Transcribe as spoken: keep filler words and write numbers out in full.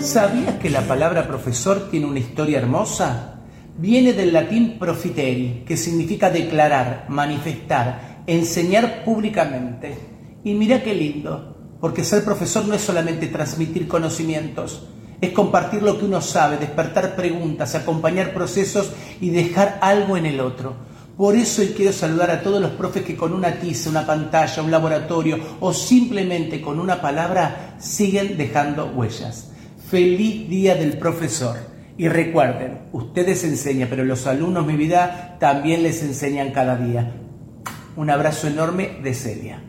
¿Sabías que la palabra profesor tiene una historia hermosa? Viene del latín profiteri, que significa declarar, manifestar, enseñar públicamente. Y mira qué lindo, porque ser profesor no es solamente transmitir conocimientos, es compartir lo que uno sabe, despertar preguntas, acompañar procesos y dejar algo en el otro. Por eso hoy quiero saludar a todos los profes que con una tiza, una pantalla, un laboratorio o simplemente con una palabra siguen dejando huellas. Feliz Día del Profesor. Y recuerden, ustedes enseñan, pero los alumnos, mi vida, también les enseñan cada día. Un abrazo enorme de Celia.